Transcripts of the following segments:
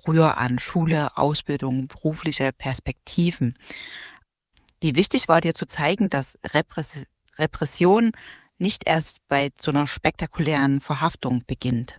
früher an Schule, Ausbildung, berufliche Perspektiven. Wie wichtig war dir zu zeigen, dass Repression nicht erst bei so einer spektakulären Verhaftung beginnt?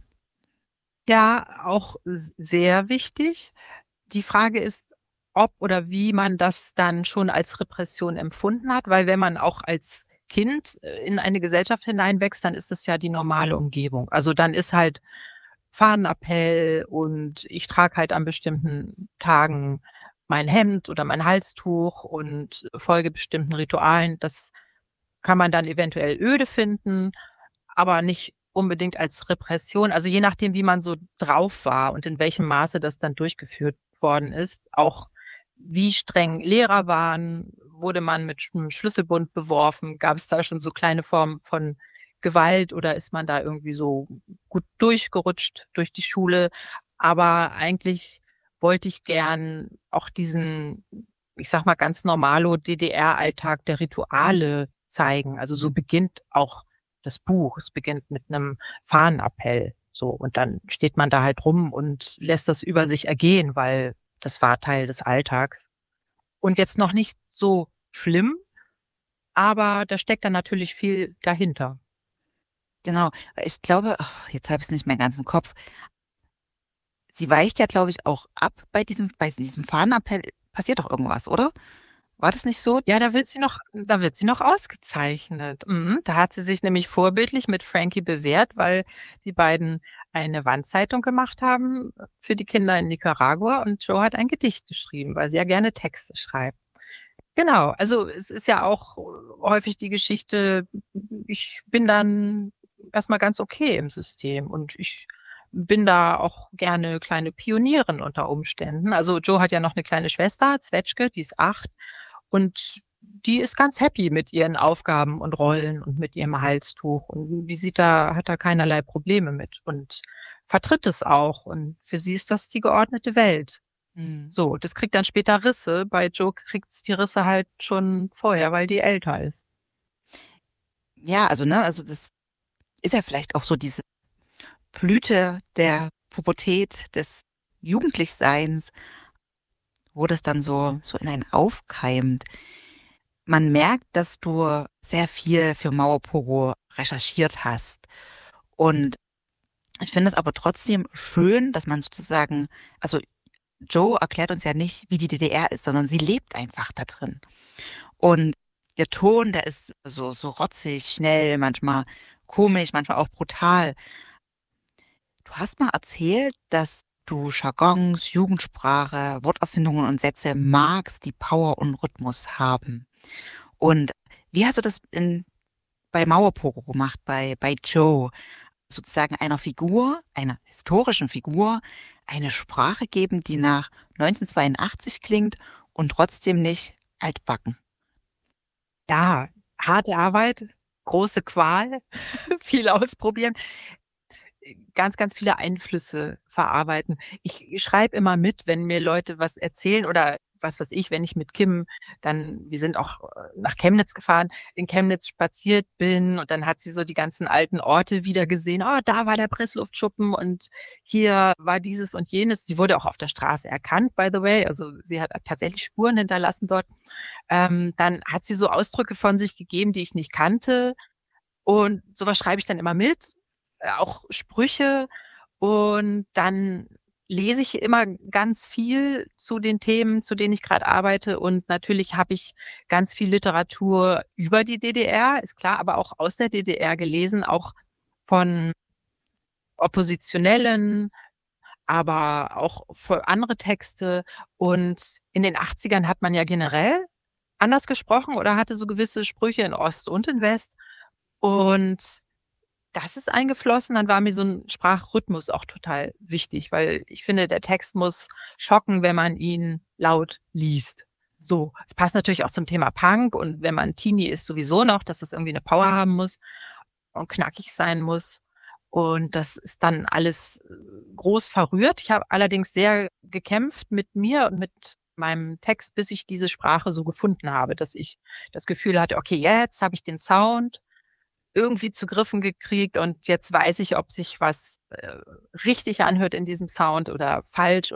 Ja, auch sehr wichtig. Die Frage ist, ob oder wie man das dann schon als Repression empfunden hat, weil wenn man auch als Kind, in eine Gesellschaft hineinwächst, dann ist es ja die normale Umgebung. Also, dann ist halt Fahnenappell und ich trage halt an bestimmten Tagen mein Hemd oder mein Halstuch und folge bestimmten Ritualen. Das kann man dann eventuell öde finden, aber nicht unbedingt als Repression. Also, je nachdem, wie man so drauf war und in welchem Maße das dann durchgeführt worden ist, auch wie streng Lehrer waren, wurde man mit 'nem Schlüsselbund beworfen? Gab es da schon so kleine Formen von Gewalt oder ist man da irgendwie so gut durchgerutscht durch die Schule? Aber eigentlich wollte ich gern auch diesen, ich sage mal, ganz normalo DDR-Alltag der Rituale zeigen. Also, so beginnt auch das Buch. Es beginnt mit 'nem Fahnenappell, so. Und dann steht man da halt rum und lässt das über sich ergehen, weil das war Teil des Alltags. Und jetzt noch nicht so schlimm, aber da steckt dann natürlich viel dahinter. Genau. Ich glaube, jetzt habe ich's nicht mehr ganz im Kopf. Sie weicht ja, glaube ich, auch ab bei diesem Fahnenappell passiert doch irgendwas, oder? War das nicht so? Ja, da wird sie noch ausgezeichnet. Mhm. Da hat sie sich nämlich vorbildlich mit Frankie bewährt, weil die beiden eine Wandzeitung gemacht haben für die Kinder in Nicaragua und Joe hat ein Gedicht geschrieben, weil sie ja gerne Texte schreibt. Genau, also es ist ja auch häufig die Geschichte, ich bin dann erst mal ganz okay im System und ich bin da auch gerne kleine Pionierin unter Umständen. Also, Joe hat ja noch 'ne kleine Schwester, Zwetschge, die ist 8 und die ist ganz happy mit ihren Aufgaben und Rollen und mit ihrem Halstuch und die hat da keinerlei Probleme mit und vertritt es auch und für sie ist das die geordnete Welt. Mhm. So, das kriegt dann später Risse. Bei Joe kriegt's die Risse halt schon vorher, weil die älter ist. Ja, also das ist ja vielleicht auch so diese Blüte der Pubertät, des Jugendlichseins, wo das dann so in einen aufkeimt. Man merkt, dass du sehr viel für Mauerpogo recherchiert hast. Und ich finde es aber trotzdem schön, dass man sozusagen also, Joe erklärt uns ja nicht, wie die DDR ist, sondern sie lebt einfach da drin. Und der Ton, der ist so rotzig, schnell, manchmal komisch, manchmal auch brutal. Du hast mal erzählt, dass du Jargons, Jugendsprache, Worterfindungen und Sätze magst, die Power und Rhythmus haben. Und wie hast du das bei Mauerpogo gemacht, bei Joe? Sozusagen einer historischen Figur, eine Sprache geben, die nach 1982 klingt und trotzdem nicht altbacken. Ja, harte Arbeit, große Qual, viel ausprobieren, ganz, ganz viele Einflüsse verarbeiten. Ich schreibe immer mit, wenn mir Leute was erzählen oder was weiß ich, wenn ich mit Kim dann wir sind auch, nach Chemnitz gefahren, in Chemnitz spaziert bin und dann hat sie so die ganzen alten Orte wieder gesehen. „Oh, da war der Pressluftschuppen und hier war dieses und jenes." Sie wurde auch auf der Straße erkannt, by the way. Also, sie hat tatsächlich Spuren hinterlassen dort. Dann hat sie so Ausdrücke von sich gegeben, die ich nicht kannte. Und so was schreibe ich dann immer mit, auch Sprüche. Und dann lese ich immer ganz viel zu den Themen, zu denen ich grad arbeite. Und natürlich habe ich ganz viel Literatur über die DDR, ist klar, aber auch aus der DDR gelesen, auch von Oppositionellen, aber auch für andere Texte. Und in den 80ern hat man ja generell anders gesprochen oder hatte so gewisse Sprüche in Ost und in West. Und das ist eingeflossen. Dann war mir so 'n Sprachrhythmus auch total wichtig, weil ich finde, der Text muss schocken, wenn man ihn laut liest. So, es passt natürlich auch zum Thema Punk und wenn man Teenie ist sowieso noch, dass es irgendwie 'ne Power haben muss und knackig sein muss. Und das ist dann alles, groß verrührt. Ich habe allerdings sehr gekämpft mit mir und mit meinem Text, bis ich diese Sprache so gefunden habe, dass ich das Gefühl hatte: „Okay, jetzt habe ich den Sound irgendwie zu Griffen gekriegt und jetzt weiß ich, ob sich was, richtig anhört in diesem Sound oder falsch."